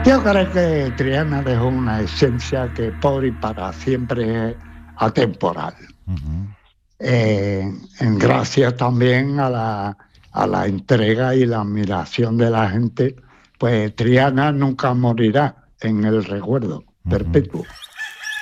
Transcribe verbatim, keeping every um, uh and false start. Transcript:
Yo creo que Triana dejó una esencia que por y para siempre es atemporal. Uh-huh. Eh, en gracias también a la, a la entrega y la admiración de la gente, pues Triana nunca morirá en el recuerdo uh-huh. perpetuo.